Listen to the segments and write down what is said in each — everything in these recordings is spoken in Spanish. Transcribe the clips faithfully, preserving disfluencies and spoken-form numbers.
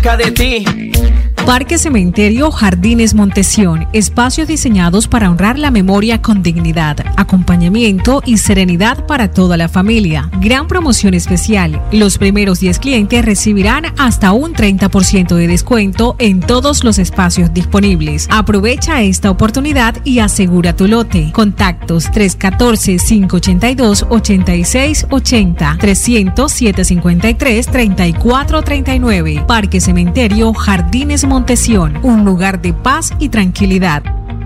cerca de ti. Parque Cementerio Jardines Montesión, espacios diseñados para honrar la memoria con dignidad, acompañamiento y serenidad para toda la familia. Gran promoción especial. Los primeros diez clientes recibirán hasta un treinta por ciento de descuento en todos los espacios disponibles. Aprovecha esta oportunidad y asegura tu lote. Contactos tres uno cuatro, cinco ocho dos, ocho seis ocho cero, trescientos, siete cincuenta y tres, treinta y cuatro treinta y nueve. Parque Cementerio Jardines Montesión. Montesión, un lugar de paz y tranquilidad.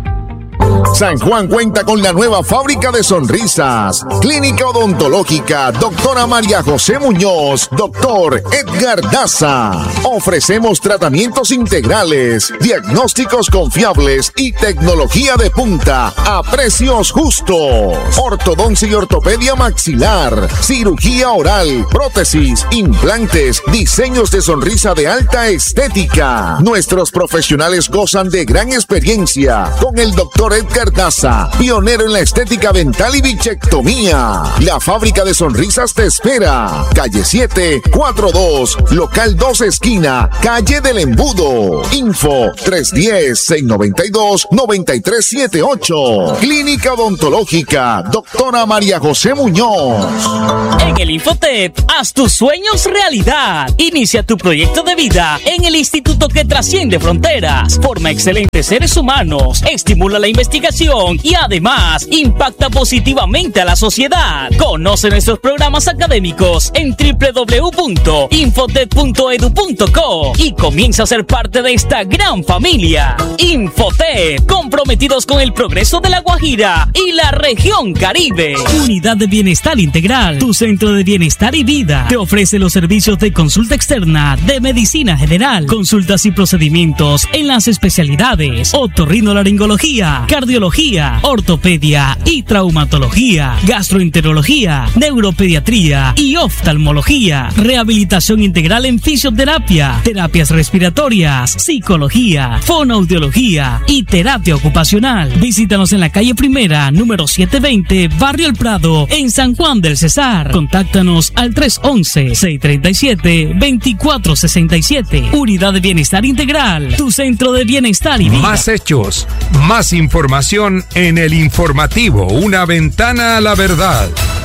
San Juan cuenta con la nueva fábrica de sonrisas. Clínica Odontológica Doctora María José Muñoz, Doctor Edgar Daza. Ofrecemos tratamientos integrales, diagnósticos confiables y tecnología de punta a precios justos. Ortodoncia y ortopedia maxilar, cirugía oral, prótesis, implantes, diseños de sonrisa de alta estética. Nuestros profesionales gozan de gran experiencia con el Doctor Edgar Daza, pionero en la estética dental y bichectomía. La fábrica de sonrisas te espera. Calle siete cuarenta y dos, local dos esquina, calle del Embudo. Info tres uno cero, seis nueve dos, nueve tres siete ocho. Clínica Odontológica Doctora María José Muñoz. En el Infotep, haz tus sueños realidad. Inicia tu proyecto de vida en el instituto que trasciende fronteras. Forma excelentes seres humanos, estimula la investigación y además impacta positivamente a la sociedad. Conoce nuestros programas académicos en doble u doble u doble u punto infotep punto edu punto co y comienza a ser parte de esta gran familia. Infotep, comprometidos con el progreso de La Guajira y la región Caribe. Unidad de Bienestar Integral, tu centro de bienestar y vida. Te ofrece los servicios de consulta externa, de medicina general, consultas y procedimientos en las especialidades otorrinolaringología, cardiología, ortopedia y traumatología, gastroenterología, neuropediatría y oftalmología, rehabilitación integral en fisioterapia, terapias respiratorias, psicología, fonoaudiología y terapia ocupacional. Visítanos en la calle Primera, número setecientos veinte, Barrio El Prado, en San Juan del Cesar. Contáctanos al tres once, seiscientos treinta y siete, veinticuatro sesenta y siete. Unidad de Bienestar Integral, tu centro de bienestar y vida. Más hechos, más información en el informativo, una ventana a la verdad.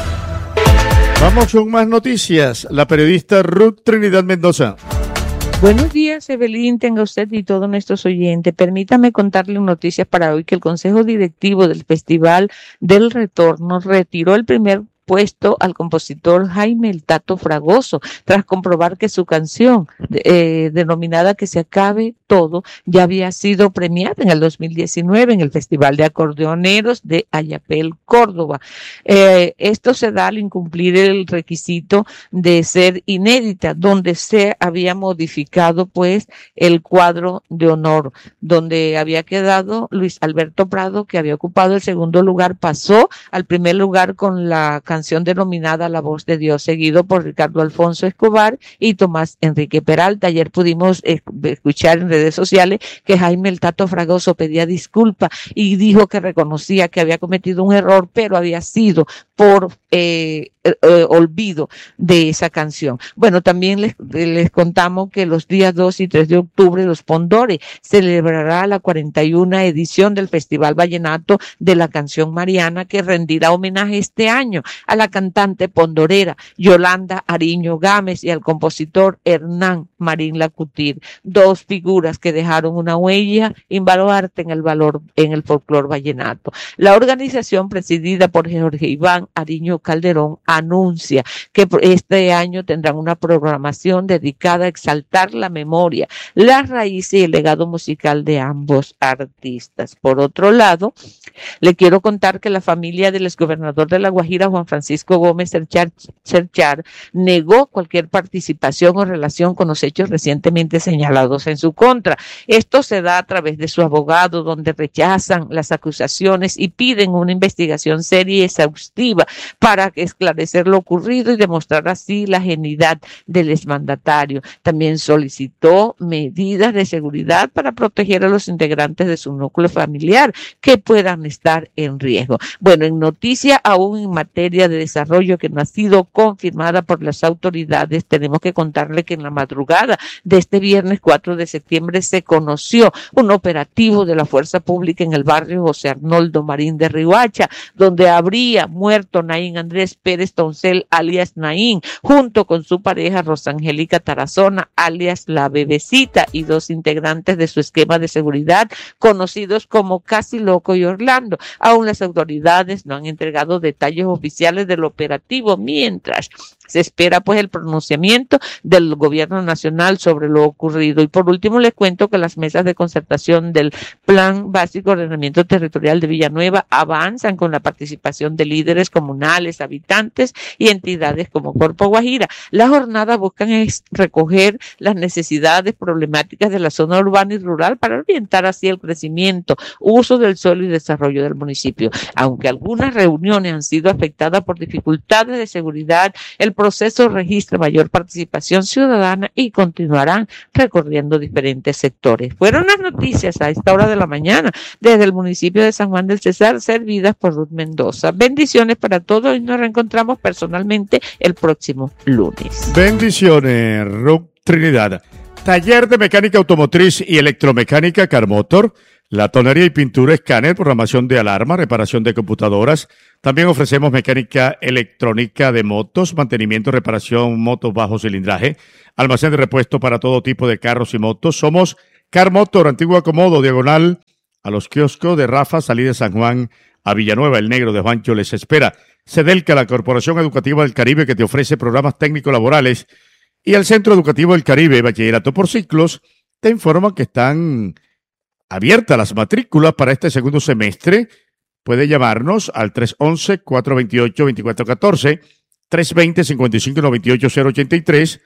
Vamos con más noticias. La periodista Ruth Trinidad Mendoza. Buenos días, Evelyn, tenga usted y todos nuestros oyentes. Permítame contarle noticias para hoy que el Consejo Directivo del Festival del Retorno retiró el primer puesto al compositor Jaime el Tato Fragoso, tras comprobar que su canción eh, denominada Que se acabe todo ya había sido premiada en el dos mil diecinueve en el Festival de Acordeoneros de Ayapel, Córdoba. Eh, esto se da al incumplir el requisito de ser inédita, donde se había modificado pues el cuadro de honor, donde había quedado Luis Alberto Prado, que había ocupado el segundo lugar, pasó al primer lugar con la canción denominada La Voz de Dios, seguido por Ricardo Alfonso Escobar y Tomás Enrique Peralta. Ayer pudimos escuchar en redes sociales que Jaime el Tato Fragoso pedía disculpa y dijo que reconocía que había cometido un error, pero había sido por eh, eh, olvido de esa canción. Bueno, también les, les contamos que los días dos y tres de octubre los Pondores celebrará la cuarenta y una edición del Festival Vallenato de la Canción Mariana, que rendirá homenaje este año a la cantante pondorera Yolanda Ariño Gámez y al compositor Hernán Marín Lacutir, dos figuras que dejaron una huella invaluable en el valor en el folclor vallenato. La organización, presidida por Jorge Iván Ariño Calderón, anuncia que este año tendrán una programación dedicada a exaltar la memoria, las raíces y el legado musical de ambos artistas. Por otro lado, le quiero contar que la familia del exgobernador de La Guajira, Juan Francisco Gómez Cerchar, Cerchar, negó cualquier participación o relación con los hechos recientemente señalados en su contra. Esto se da a través de su abogado, donde rechazan las acusaciones y piden una investigación seria y exhaustiva para esclarecer lo ocurrido y demostrar así la genuinidad del exmandatario. También solicitó medidas de seguridad para proteger a los integrantes de su núcleo familiar que puedan estar en riesgo. Bueno, en noticia aún en materia estrategia de desarrollo que no ha sido confirmada por las autoridades. Tenemos que contarle que en la madrugada de este viernes cuatro de septiembre se conoció un operativo de la Fuerza Pública en el barrio José Arnoldo Marín de Riohacha, donde habría muerto Naín Andrés Pérez Toncel, alias Naín, junto con su pareja Rosangélica Tarazona, alias La Bebecita, y dos integrantes de su esquema de seguridad, conocidos como Casi Loco y Orlando. Aún las autoridades no han entregado detalles oficiales del operativo, mientras se espera pues el pronunciamiento del gobierno nacional sobre lo ocurrido. Y por último les cuento que las mesas de concertación del Plan Básico de Ordenamiento Territorial de Villanueva avanzan con la participación de líderes comunales, habitantes y entidades como Corpo Guajira. Las jornadas buscan es recoger las necesidades problemáticas de la zona urbana y rural para orientar así el crecimiento, uso del suelo y desarrollo del municipio. Aunque algunas reuniones han sido afectadas por dificultades de seguridad, el proceso registra mayor participación ciudadana y continuarán recorriendo diferentes sectores. Fueron las noticias a esta hora de la mañana desde el municipio de San Juan del Cesar, servidas por Ruth Mendoza. Bendiciones para todos y nos reencontramos personalmente el próximo lunes. Bendiciones, Ruth Trinidad. Taller de mecánica automotriz y electromecánica Carmotor, la tonería y pintura, escáner, programación de alarma, reparación de computadoras. También ofrecemos mecánica electrónica de motos, mantenimiento, reparación, motos bajo cilindraje, almacén de repuesto para todo tipo de carros y motos. Somos Carmotor, Antigua Comodo, diagonal a los kioscos de Rafa, salida de San Juan a Villanueva. El Negro de Juancho les espera. Sedelca, la Corporación Educativa del Caribe, que te ofrece programas técnicos laborales, y el Centro Educativo del Caribe, Bachillerato por Ciclos, te informa que están abiertas las matrículas para este segundo semestre. Puede llamarnos al tres once, cuatro veintiocho, veinticuatro catorce, tres veinte, cincuenta y cinco noventa y ocho, cero ochenta y tres,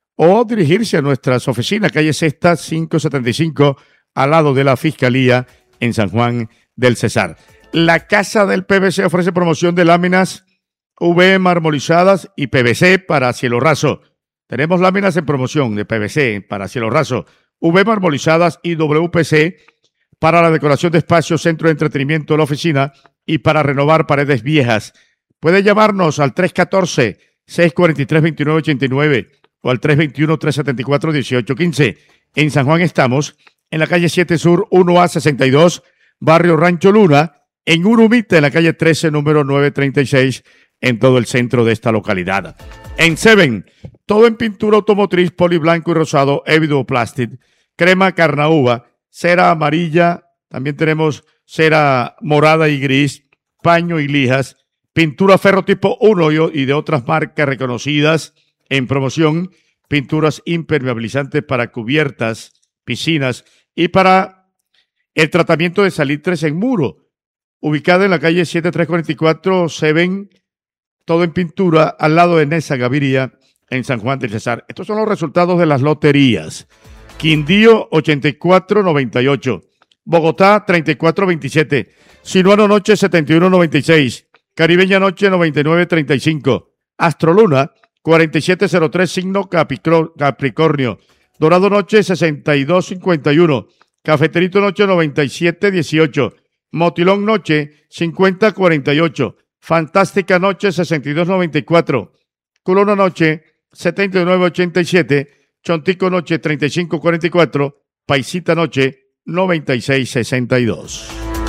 o dirigirse a nuestras oficinas, calle Sexta, quinientos setenta y cinco, al lado de la Fiscalía en San Juan del Cesar. La Casa del P V C ofrece promoción de láminas U V marmolizadas y P V C para cielo raso. Tenemos láminas en promoción de P V C para cielo raso, U V marmolizadas y W P C para la decoración de espacios, centro de entretenimiento de la oficina y para renovar paredes viejas. Puede llamarnos al tres uno cuatro, seis cuatro tres, dos nueve ocho nueve o al tres dos uno, tres siete cuatro, uno ocho uno cinco. En San Juan estamos en la calle siete Sur, uno A sesenta y dos, barrio Rancho Luna, en Urumita, en la calle trece, número novecientos treinta y seis, en todo el centro de esta localidad. En Seven, todo en pintura automotriz, poli blanco y rosado, Evidoplastic, crema carnaúba, cera amarilla, también tenemos cera morada y gris, paño y lijas, pintura ferro tipo uno y de otras marcas reconocidas en promoción, pinturas impermeabilizantes para cubiertas, piscinas y para el tratamiento de salitres en muro. Ubicada en la calle siete tres cuatro cuatro, Seven, todo en pintura, al lado de Nesa Gaviria, en San Juan del Cesar. Estos son los resultados de las loterías. Quindío, ochenta y cuatro noventa y ocho. Bogotá, treinta y cuatro veintisiete. Sinuano Noche, setenta y uno noventa y seis. Caribeña Noche, noventa y nueve treinta y cinco. Astroluna, cuarenta y siete cero tres, signo Capricornio. Dorado Noche, sesenta y dos cincuenta y uno. Cafeterito Noche, noventa y siete dieciocho. Motilón Noche, cincuenta cuarenta y ocho. Fantástica Noche, sesenta y dos noventa y cuatro. Culona Noche, setenta y nueve ochenta y siete. Chontico Noche, treinta y cinco cuarenta y cuatro. Paisita Noche, noventa y seis sesenta y dos.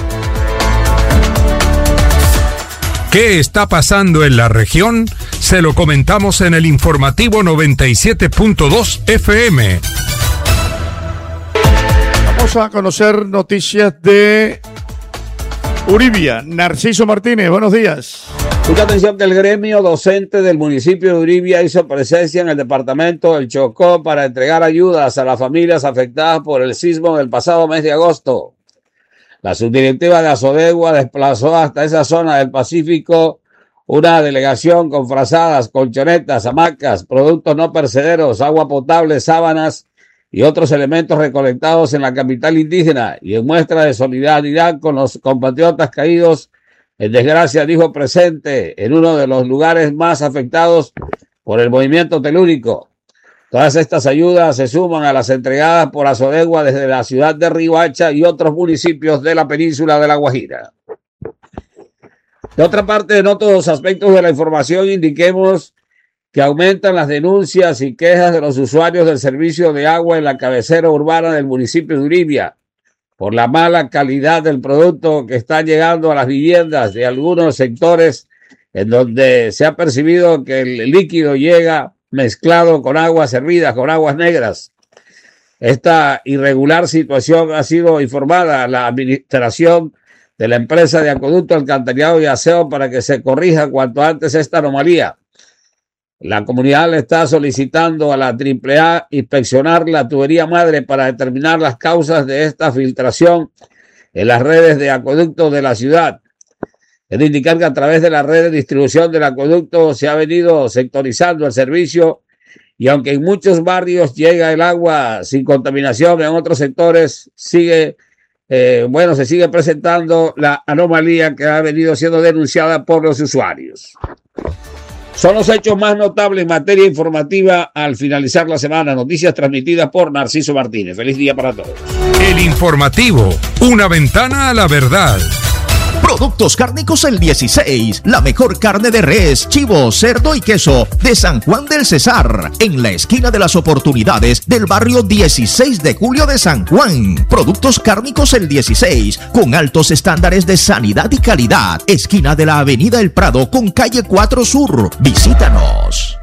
¿Qué está pasando en la región? Se lo comentamos en el informativo noventa y siete punto dos F M. Vamos a conocer noticias de Uribia. Narciso Martínez, buenos días. Mucha atención que el gremio docente del municipio de Uribia hizo presencia en el departamento del Chocó para entregar ayudas a las familias afectadas por el sismo del pasado mes de agosto. La subdirectiva de Asodegua desplazó hasta esa zona del Pacífico una delegación con frazadas, colchonetas, hamacas, productos no perecederos, agua potable, sábanas y otros elementos recolectados en la capital indígena y en muestra de solidaridad con los compatriotas caídos en desgracia, dijo presente en uno de los lugares más afectados por el movimiento telúrico. Todas estas ayudas se suman a las entregadas por Asodegua desde la ciudad de Riohacha y otros municipios de la península de La Guajira. De otra parte, en otros aspectos de la información, indiquemos que aumentan las denuncias y quejas de los usuarios del servicio de agua en la cabecera urbana del municipio de Uribia por la mala calidad del producto que está llegando a las viviendas de algunos sectores en donde se ha percibido que el líquido llega mezclado con aguas hervidas, con aguas negras. Esta irregular situación ha sido informada a la administración de la empresa de acueducto, alcantarillado y aseo para que se corrija cuanto antes esta anomalía. La comunidad le está solicitando a la triple A inspeccionar la tubería madre para determinar las causas de esta filtración en las redes de acueducto de la ciudad. Es de indicar que a través de la red de distribución del acueducto se ha venido sectorizando el servicio y aunque en muchos barrios llega el agua sin contaminación, en otros sectores sigue, eh, bueno, se sigue presentando la anomalía que ha venido siendo denunciada por los usuarios. Son los hechos más notables en materia informativa al finalizar la semana. Noticias transmitidas por Narciso Martínez. Feliz día para todos. El informativo, una ventana a la verdad. Productos Cárnicos El dieciséis, la mejor carne de res, chivo, cerdo y queso de San Juan del Cesar, en la esquina de las oportunidades del barrio dieciséis de julio de San Juan. Productos Cárnicos El dieciséis, con altos estándares de sanidad y calidad, esquina de la avenida El Prado con calle cuatro Sur. Visítanos.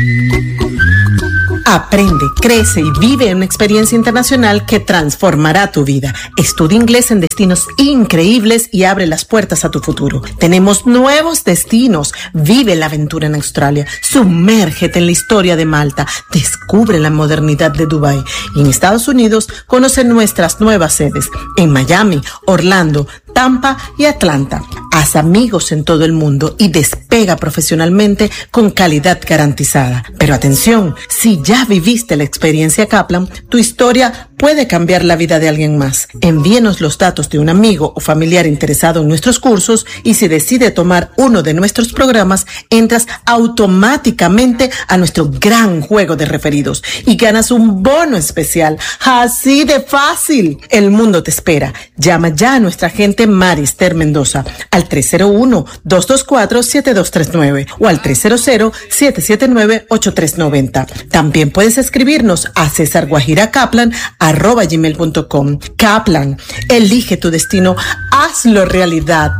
Aprende, crece y vive una experiencia internacional que transformará tu vida. Estudia inglés en destinos increíbles y abre las puertas a tu futuro. Tenemos nuevos destinos. Vive la aventura en Australia. Sumérgete en la historia de Malta. Descubre la modernidad de Dubái. Y en Estados Unidos, conoce nuestras nuevas sedes en Miami, Orlando, Tampa y Atlanta. Haz amigos en todo el mundo y despega profesionalmente con calidad garantizada. Pero atención, si ya viviste la experiencia Kaplan, tu historia puede cambiar la vida de alguien más. Envíenos los datos de un amigo o familiar interesado en nuestros cursos y si decide tomar uno de nuestros programas, entras automáticamente a nuestro gran juego de referidos y ganas un bono especial. Así de fácil. El mundo te espera. Llama ya a nuestra agente Marister Mendoza al tres cero uno, dos dos cuatro, siete dos tres nueve o al tres cero cero, siete siete nueve, ocho tres nueve cero. También puedes escribirnos a cesar guajira kaplan arroba gmail punto com. Kaplan, elige tu destino, hazlo realidad.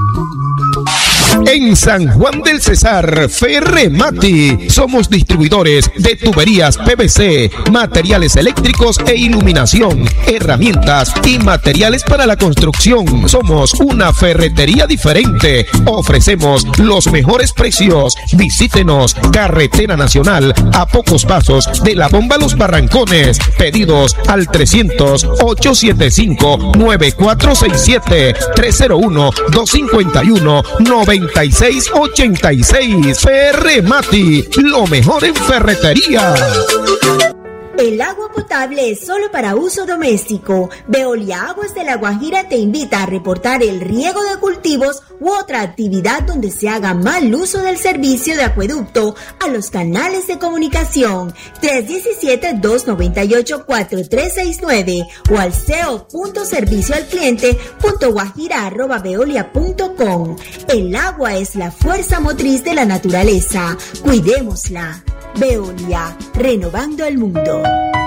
En San Juan del Cesar, Ferremati. Somos distribuidores de tuberías P V C, materiales eléctricos e iluminación, herramientas y materiales para la construcción. Somos una ferretería diferente. Ofrecemos los mejores precios. Visítenos, Carretera Nacional, a pocos pasos de la Bomba Los Barrancones. Pedidos al trescientos, ochocientos setenta y cinco, noventa y cuatro sesenta y siete, tres cero uno, dos cinco uno, noventa y seis ochenta y seis. Ferremati, lo mejor en ferretería. El agua potable es solo para uso doméstico. Veolia Aguas de La Guajira te invita a reportar el riego de cultivos u otra actividad donde se haga mal uso del servicio de acueducto a los canales de comunicación tres uno siete, dos nueve ocho, cuatro tres seis nueve o al ceo punto servicio al cliente punto guajira arroba veolia punto com. El agua es la fuerza motriz de la naturaleza. Cuidémosla. Veolia, renovando el mundo.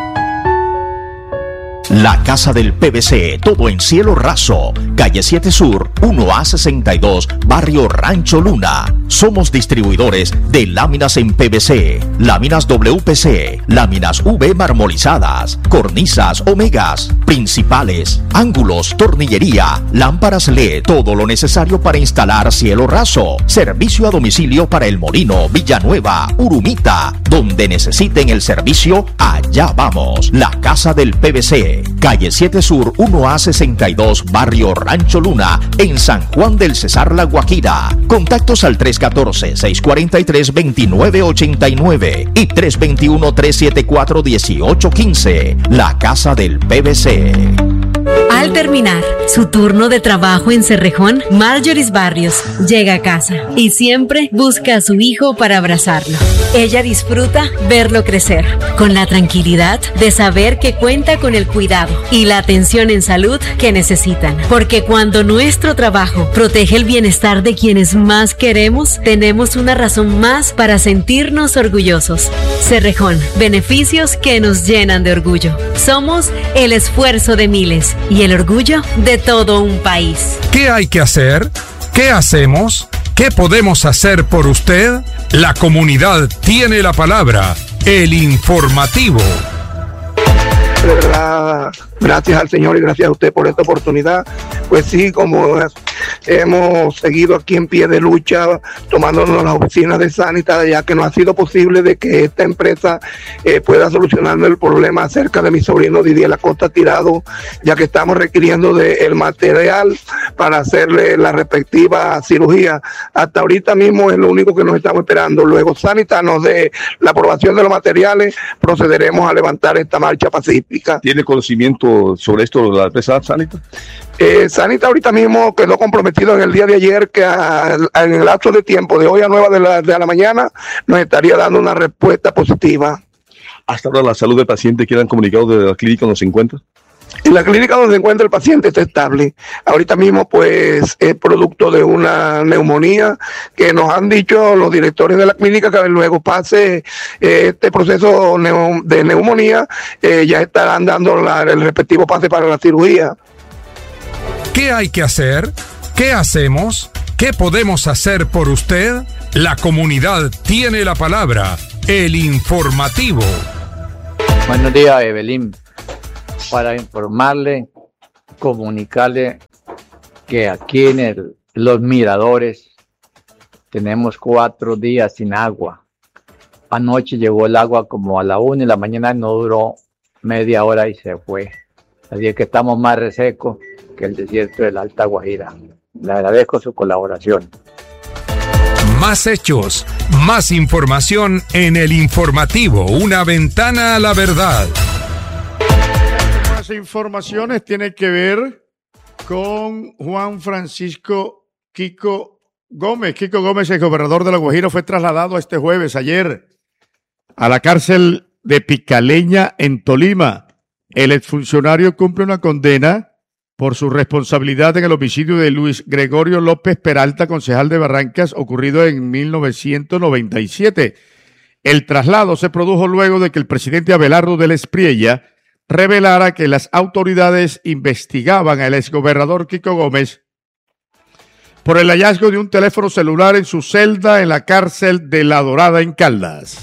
La Casa del P V C, todo en cielo raso, calle siete Sur, uno A sesenta y dos, barrio Rancho Luna. Somos distribuidores de láminas en P V C, láminas W P C, láminas U V marmolizadas, cornisas omegas, principales, ángulos, tornillería, lámparas L E D, todo lo necesario para instalar cielo raso. Servicio a domicilio para El Molino, Villanueva, Urumita. Donde necesiten el servicio, allá vamos. La Casa del P V C, calle siete Sur, uno A sesenta y dos, barrio Rancho Luna, en San Juan del Cesar, La Guajira. Contactos al tres uno cuatro, seis cuatro tres, dos nueve ocho nueve y tres dos uno, tres siete cuatro, uno ocho uno cinco. La Casa del P V C. Al terminar su turno de trabajo en Cerrejón, Marjorie Barrios llega a casa y siempre busca a su hijo para abrazarlo. Ella disfruta verlo crecer, con la tranquilidad de saber que cuenta con el cuidado y la atención en salud que necesitan. Porque cuando nuestro trabajo protege el bienestar de quienes más queremos, tenemos una razón más para sentirnos orgullosos. Cerrejón, beneficios que nos llenan de orgullo. Somos el esfuerzo de miles y el orgullo de todo un país. ¿Qué hay que hacer? ¿Qué hacemos? ¿Qué podemos hacer por usted? La comunidad tiene la palabra. El informativo. De verdad, gracias al Señor y gracias a usted por esta oportunidad. Pues sí, como hemos seguido aquí en pie de lucha, tomándonos las oficinas de Sanitas, ya que no ha sido posible de que esta empresa eh, pueda solucionarme el problema acerca de mi sobrino Didier Acosta tirado, ya que estamos requiriendo del material para hacerle la respectiva cirugía. Hasta ahorita mismo es lo único que nos estamos esperando. Luego Sanitas nos dé la aprobación de los materiales, procederemos a levantar esta marcha pacífica. ¿Tiene conocimiento sobre esto de la empresa Sanitas? Eh, Sanita ahorita mismo quedó comprometido en el día de ayer que a, a, en el lapso de tiempo de hoy a nueve de la, de la mañana nos estaría dando una respuesta positiva. ¿Hasta ahora la salud del paciente que le han comunicado de la clínica donde se encuentra? En la clínica donde se encuentra el paciente está estable. Ahorita mismo pues es producto de una neumonía que nos han dicho los directores de la clínica que luego pase eh, este proceso neu- de neumonía, eh, ya estarán dando la, el respectivo pase para la cirugía. ¿Qué hay que hacer? ¿Qué hacemos? ¿Qué podemos hacer por usted? La comunidad tiene la palabra. El informativo. Buenos días, Evelyn. Para informarle, comunicarle que aquí en el, Los Miradores tenemos cuatro días sin agua. Anoche llegó el agua como a la una de la mañana, no duró media hora y se fue. Así es que estamos más resecos que el desierto de la Alta Guajira. Le agradezco su colaboración. Más hechos, más información en el informativo. Una ventana a la verdad. Las informaciones tienen que ver con Juan Francisco Kiko Gómez. Kiko Gómez, el gobernador de La Guajira, fue trasladado este jueves, ayer, a la cárcel de Picaleña en Tolima. El exfuncionario cumple una condena por su responsabilidad en el homicidio de Luis Gregorio López Peralta, concejal de Barrancas, ocurrido en mil novecientos noventa y siete. El traslado se produjo luego de que el presidente Abelardo del Espriella revelara que las autoridades investigaban al exgobernador Kiko Gómez por el hallazgo de un teléfono celular en su celda en la cárcel de La Dorada en Caldas.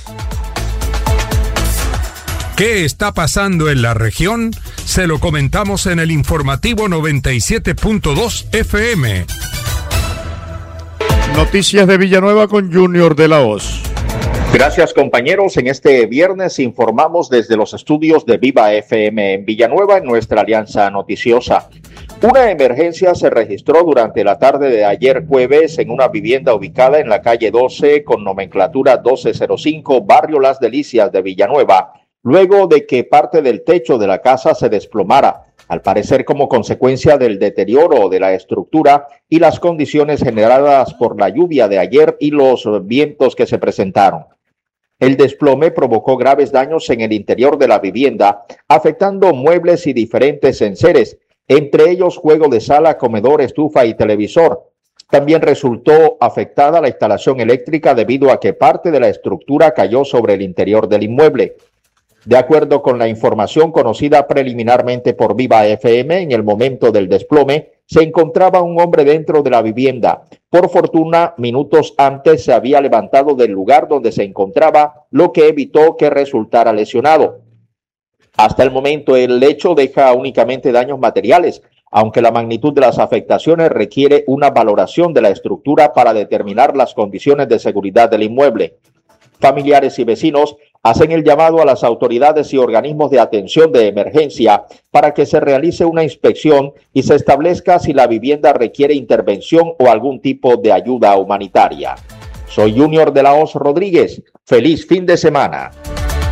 ¿Qué está pasando en la región? Se lo comentamos en el informativo noventa y siete punto dos F M. Noticias de Villanueva con Junior de la Hoz. Gracias, compañeros. En este viernes informamos desde los estudios de Viva F M en Villanueva, en nuestra alianza noticiosa. Una emergencia se registró durante la tarde de ayer jueves en una vivienda ubicada en la calle doce con nomenclatura doce cero cinco, barrio Las Delicias de Villanueva, luego de que parte del techo de la casa se desplomara, al parecer como consecuencia del deterioro de la estructura y las condiciones generadas por la lluvia de ayer y los vientos que se presentaron. El desplome provocó graves daños en el interior de la vivienda, afectando muebles y diferentes enseres, entre ellos juego de sala, comedor, estufa y televisor. También resultó afectada la instalación eléctrica debido a que parte de la estructura cayó sobre el interior del inmueble. De acuerdo con la información conocida preliminarmente por Viva F M, en el momento del desplome se encontraba un hombre dentro de la vivienda. Por fortuna, minutos antes se había levantado del lugar donde se encontraba, lo que evitó que resultara lesionado. Hasta el momento, el hecho deja únicamente daños materiales, aunque la magnitud de las afectaciones requiere una valoración de la estructura para determinar las condiciones de seguridad del inmueble. Familiares y vecinos hacen el llamado a las autoridades y organismos de atención de emergencia para que se realice una inspección y se establezca si la vivienda requiere intervención o algún tipo de ayuda humanitaria. Soy Junior de la Hoz Rodríguez. Feliz fin de semana.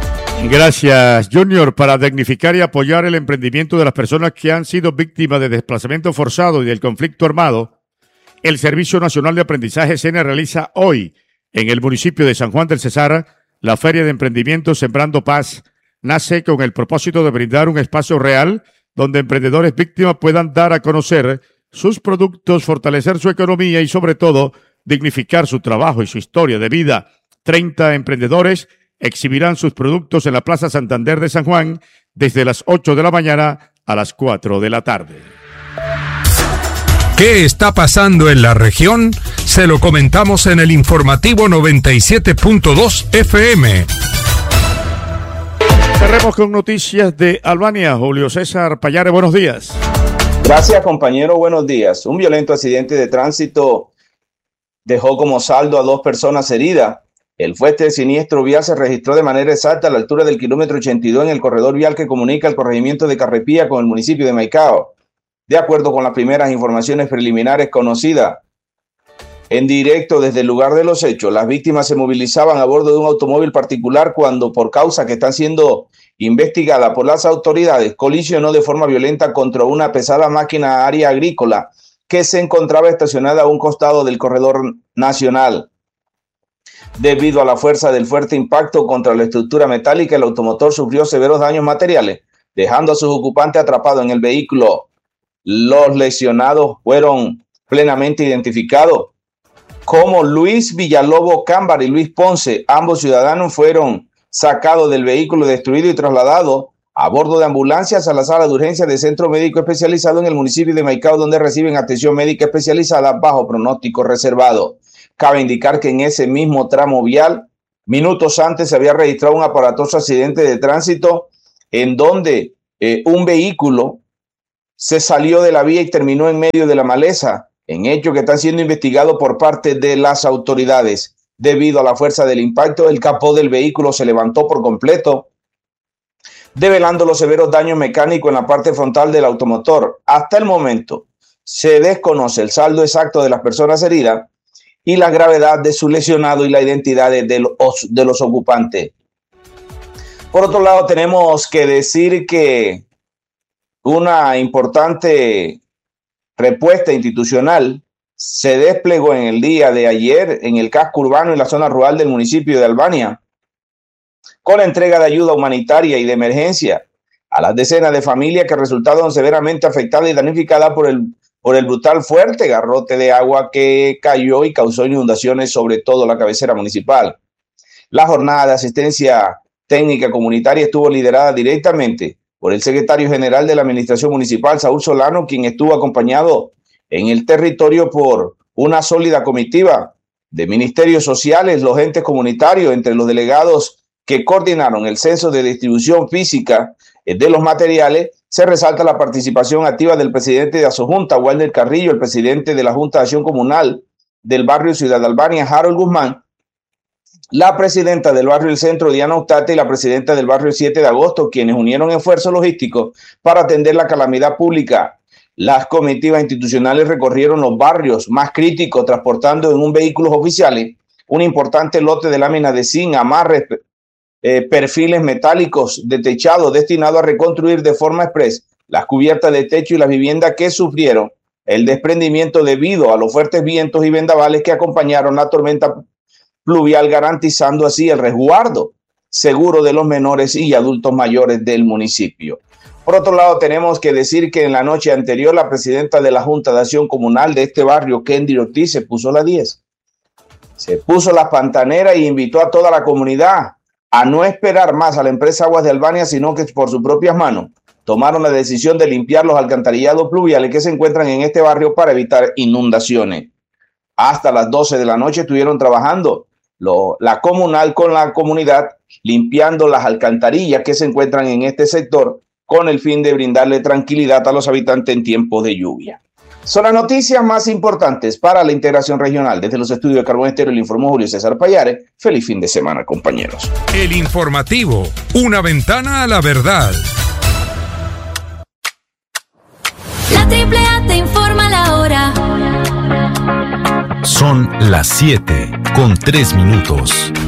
Gracias, Junior. Para dignificar y apoyar el emprendimiento de las personas que han sido víctimas de desplazamiento forzado y del conflicto armado, el Servicio Nacional de Aprendizaje S E N A realiza hoy, en el municipio de San Juan del Cesar, la Feria de Emprendimiento Sembrando Paz. Nace con el propósito de brindar un espacio real donde emprendedores víctimas puedan dar a conocer sus productos, fortalecer su economía y, sobre todo, dignificar su trabajo y su historia de vida. treinta emprendedores exhibirán sus productos en la Plaza Santander de San Juan desde las ocho de la mañana a las cuatro de la tarde. ¿Qué está pasando en la región? Se lo comentamos en el informativo noventa y siete punto dos F M. Cerremos con noticias de Albania. Julio César Payare, buenos días. Gracias, compañero, buenos días. Un violento accidente de tránsito dejó como saldo a dos personas heridas. El fuerte siniestro vial se registró de manera exacta a la altura del kilómetro ochenta y dos en el corredor vial que comunica el corregimiento de Carrepía con el municipio de Maicao. De acuerdo con las primeras informaciones preliminares conocidas en directo desde el lugar de los hechos, las víctimas se movilizaban a bordo de un automóvil particular cuando, por causa que están siendo investigadas por las autoridades, colisionó de forma violenta contra una pesada máquina área agrícola que se encontraba estacionada a un costado del corredor nacional. Debido a la fuerza del fuerte impacto contra la estructura metálica, el automotor sufrió severos daños materiales, dejando a sus ocupantes atrapados en el vehículo. Los lesionados fueron plenamente identificados como Luis Villalobos Cámbar y Luis Ponce. Ambos ciudadanos fueron sacados del vehículo destruido y trasladados a bordo de ambulancias a la sala de urgencia del Centro Médico Especializado en el municipio de Maicao, donde reciben atención médica especializada bajo pronóstico reservado. Cabe indicar que en ese mismo tramo vial, minutos antes se había registrado un aparatoso accidente de tránsito en donde eh, un vehículo se salió de la vía y terminó en medio de la maleza, en hecho que están siendo investigados por parte de las autoridades. Debido a la fuerza del impacto, el capó del vehículo se levantó por completo, develando los severos daños mecánicos en la parte frontal del automotor. Hasta el momento se desconoce el saldo exacto de las personas heridas y la gravedad de su lesionado y la identidad de, de, los, de los ocupantes. Por otro lado, tenemos que decir que una importante respuesta institucional se desplegó en el día de ayer en el casco urbano y la zona rural del municipio de Albania, con la entrega de ayuda humanitaria y de emergencia a las decenas de familias que resultaron severamente afectadas y damnificadas por el por el brutal fuerte garrote de agua que cayó y causó inundaciones sobre todo la cabecera municipal. La jornada de asistencia técnica comunitaria estuvo liderada directamente por el secretario general de la Administración Municipal, Saúl Solano, quien estuvo acompañado en el territorio por una sólida comitiva de ministerios sociales, los entes comunitarios, entre los delegados que coordinaron el censo de distribución física de los materiales. Se resalta la participación activa del presidente de Asojunta, Walter Carrillo, el presidente de la Junta de Acción Comunal del barrio Ciudad Albania, Harold Guzmán, la presidenta del barrio El Centro, Diana Ustate, y la presidenta del barrio siete de agosto, quienes unieron esfuerzos logísticos para atender la calamidad pública. Las comitivas institucionales recorrieron los barrios más críticos, transportando en un vehículo oficiales un importante lote de láminas de zinc, amarres, Eh, perfiles metálicos de techado destinado a reconstruir de forma express las cubiertas de techo y las viviendas que sufrieron el desprendimiento debido a los fuertes vientos y vendavales que acompañaron la tormenta pluvial, garantizando así el resguardo seguro de los menores y adultos mayores del municipio. Por otro lado, tenemos que decir que en la noche anterior la presidenta de la Junta de Acción Comunal de este barrio, Kendi Ortiz, se puso la diez. Se puso las pantaneras y invitó a toda la comunidad a no esperar más a la empresa Aguas de Albania, sino que por sus propias manos tomaron la decisión de limpiar los alcantarillados pluviales que se encuentran en este barrio para evitar inundaciones. Hasta las doce de la noche estuvieron trabajando lo, la comunal con la comunidad, limpiando las alcantarillas que se encuentran en este sector con el fin de brindarle tranquilidad a los habitantes en tiempo de lluvia. Son las noticias más importantes para la integración regional. Desde los estudios de Carbón Estéreo le informó Julio César Payare. Feliz fin de semana, compañeros. El informativo, una ventana a la verdad. La Triple A te informa la hora. Son las siete con tres minutos.